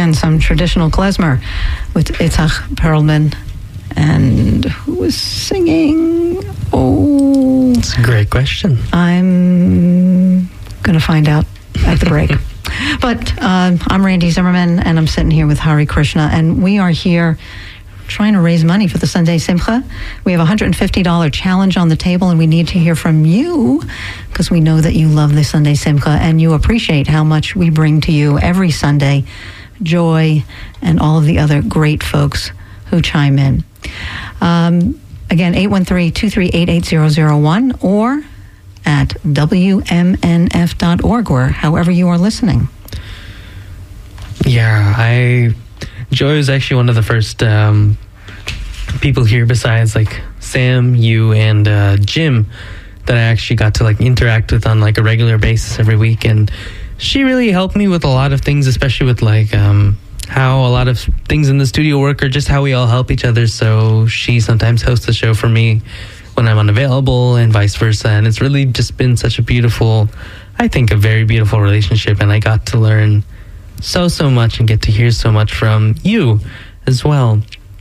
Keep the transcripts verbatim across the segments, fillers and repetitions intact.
and some traditional klezmer with Itzhak Perlman. And who was singing? Oh, it's a great question. I'm going to find out at the break. But uh, I'm Randy Zimmerman, and I'm sitting here with Hari Krishna, and we are here trying to raise money for the Sunday Simcha. We have a one hundred fifty dollars challenge on the table, and we need to hear from you because we know that you love the Sunday Simcha and you appreciate how much we bring to you every Sunday, Joy and all of the other great folks who chime in. Um, again, eight one three, two three eight, eight zero zero one or at W M N F dot org, or however you are listening. Yeah, I... Joy was actually one of the first um, people here besides like Sam, you, and uh, Jim that I actually got to like interact with on like a regular basis every week. And she really helped me with a lot of things, especially with like um, how a lot of things in the studio work or just how we all help each other. So she sometimes hosts the show for me when I'm unavailable and vice versa. And it's really just been such a beautiful, I think a very beautiful relationship. And I got to learn so, so much and get to hear so much from you as well.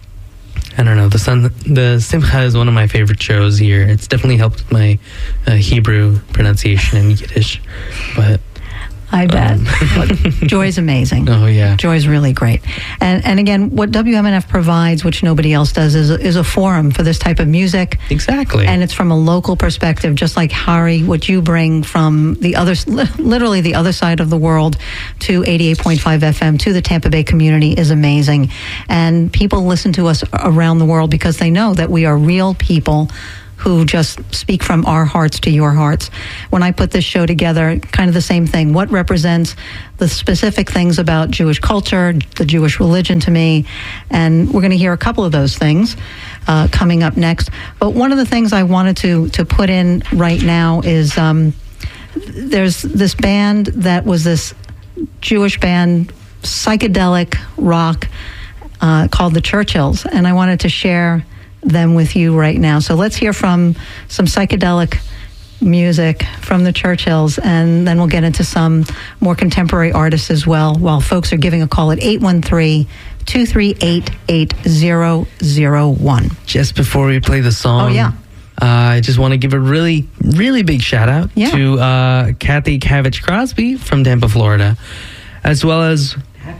I don't know, the sun, the Simcha is one of my favorite shows here. It's definitely helped with my uh, Hebrew pronunciation and Yiddish, but I bet. Um, Joy is amazing. Oh, yeah. Joy is really great. And and again, what W M N F provides, which nobody else does, is a, is a forum for this type of music. Exactly. And it's from a local perspective, just like Hari, what you bring from the other, literally the other side of the world to eighty-eight point five F M, to the Tampa Bay community is amazing. And people listen to us around the world because they know that we are real people who just speak from our hearts to your hearts. When I put this show together, kind of the same thing. What represents the specific things about Jewish culture, the Jewish religion to me? And we're going to hear a couple of those things uh, coming up next. But one of the things I wanted to to put in right now is um, there's this band that was this Jewish band, psychedelic rock, uh, called the Churchills. And I wanted to share them with you right now. So let's hear from some psychedelic music from the Churchills, and then we'll get into some more contemporary artists as well, while folks are giving a call at eight one three, two three eight, eight zero zero one. Just before we play the song, oh yeah, uh, I just want to give a really, really big shout out yeah. to uh, Kathy Kavich Crosby from Tampa, Florida, as well as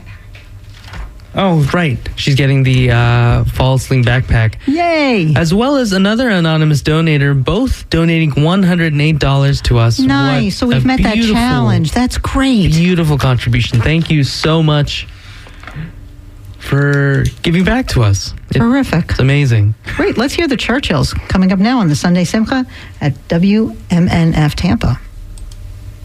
Oh, right. She's getting the uh, Fall Sling backpack. Yay! As well as another anonymous donator, both donating one hundred eight dollars to us. Nice. What so we've met that challenge. That's great. Beautiful contribution. Thank you so much for giving back to us. It, Terrific. It's amazing. Great. Let's hear the Churchills coming up now on the Sunday Simcha at W M N F Tampa.